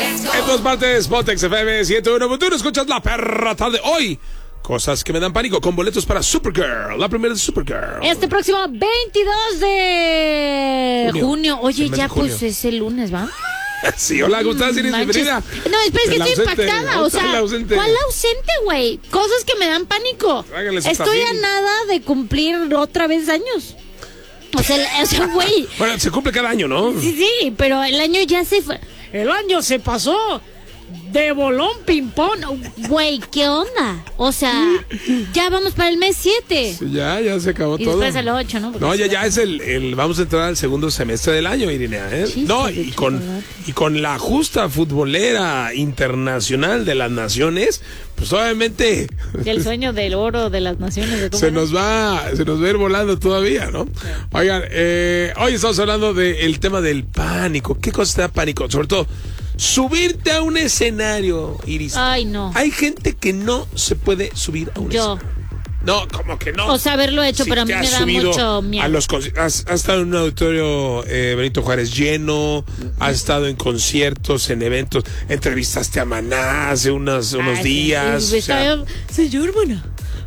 En todas partes, Pontex FM 101.1, escuchas La Perra Tarde. Hoy, cosas que me dan pánico, con boletos para Supergirl, la primera de Supergirl. Este próximo 22 de junio. Oye, ya pues es el lunes, ¿va? Sí, hola, ¿cómo estás? ¿Eres bienvenida? No, espera, es que estoy impactada. O sea, ¿cuál ausente, güey? Cosas que me dan pánico. Estoy a nada de cumplir otra vez años. O sea, güey. Bueno, se cumple cada año, ¿no? Sí, pero el año ya se fue. El año se pasó de bolón ping-pong. Güey, ¿qué onda? O sea, ya vamos para el mes 7. Sí, ya se acabó y todo. Y después el 8, ¿no? Porque no, ya es el vamos a entrar al segundo semestre del año, Irinea, ¿eh? Sí, no, y con la justa futbolera internacional de las naciones, pues obviamente... El sueño del oro de las naciones. Se nos va a ir volando todavía, ¿no? Sí. Oigan, hoy estamos hablando del tema del pánico. ¿Qué cosa te da pánico? Sobre todo, subirte a un escenario, Iris. Ay, no. Hay gente que no se puede subir a un escenario. No, como que no. O sea, haberlo hecho, pero a mí me da mucho miedo. Has estado en un auditorio Benito Juárez lleno, has estado en conciertos, en eventos, entrevistaste a Maná hace unos días. Sí, señor Maná.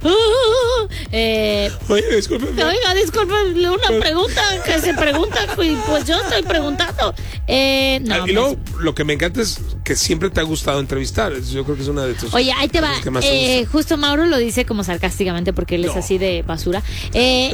Oye, discúlpeme. Oiga, discúlpeme, una pregunta que se pregunta, pues yo estoy preguntando. No, y luego, lo que me encanta es que siempre te ha gustado entrevistar. Yo creo que es una de tus... Oye, ahí te va. Justo Mauro lo dice como sarcásticamente porque él es así de basura.